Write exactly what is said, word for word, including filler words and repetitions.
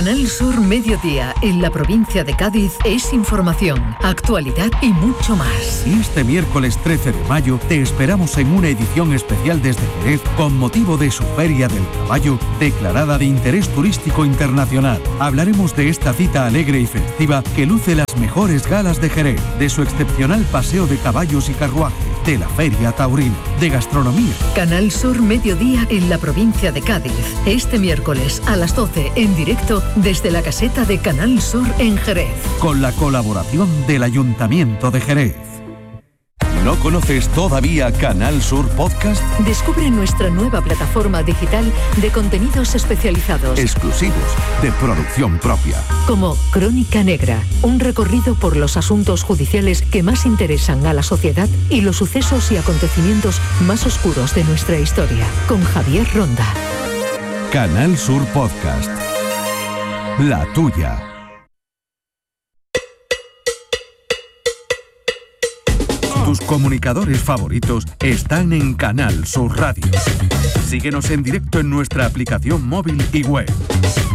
Canal Sur Mediodía, en la provincia de Cádiz, es información, actualidad y mucho más. Y este miércoles trece de mayo te esperamos en una edición especial desde Jerez con motivo de su Feria del Caballo, declarada de interés turístico internacional. Hablaremos de esta cita alegre y festiva que luce las mejores galas de Jerez, de su excepcional paseo de caballos y carruaje, de la Feria Taurina, de gastronomía. Canal Sur Mediodía en la provincia de Cádiz, este miércoles a las doce en directo desde la caseta de Canal Sur en Jerez. Con la colaboración del Ayuntamiento de Jerez. ¿No conoces todavía Canal Sur Podcast? Descubre nuestra nueva plataforma digital de contenidos especializados, exclusivos, de producción propia. Como Crónica Negra, un recorrido por los asuntos judiciales que más interesan a la sociedad y los sucesos y acontecimientos más oscuros de nuestra historia, con Javier Ronda. Canal Sur Podcast. La tuya. Tus comunicadores favoritos están en Canal Sur Radio. Síguenos en directo en nuestra aplicación móvil y web.